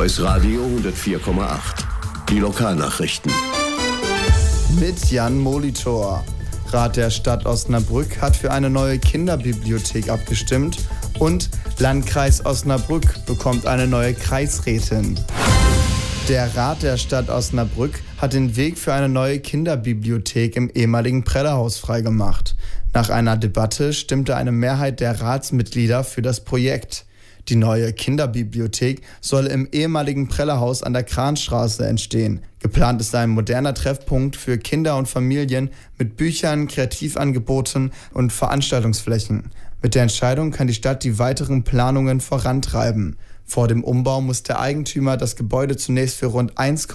SOS Radio 104,8. Die Lokalnachrichten. Mit Jan Molitor. Rat der Stadt Osnabrück hat für eine neue Kinderbibliothek abgestimmt und Landkreis Osnabrück bekommt eine neue Kreisrätin. Der Rat der Stadt Osnabrück hat den Weg für eine neue Kinderbibliothek im ehemaligen Prellehaus freigemacht. Nach einer Debatte stimmte eine Mehrheit der Ratsmitglieder für das Projekt. Die neue Kinderbibliothek soll im ehemaligen Prellehaus an der Kranstraße entstehen. Geplant ist ein moderner Treffpunkt für Kinder und Familien mit Büchern, Kreativangeboten und Veranstaltungsflächen. Mit der Entscheidung kann die Stadt die weiteren Planungen vorantreiben. Vor dem Umbau muss der Eigentümer das Gebäude zunächst für rund 1,5